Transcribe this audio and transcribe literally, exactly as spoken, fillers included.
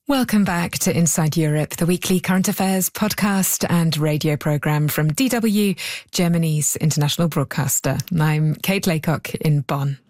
Welcome back to Inside Europe, the weekly current affairs podcast and radio programme from D W, Germany's international broadcaster. I'm Kate Laycock in Bonn.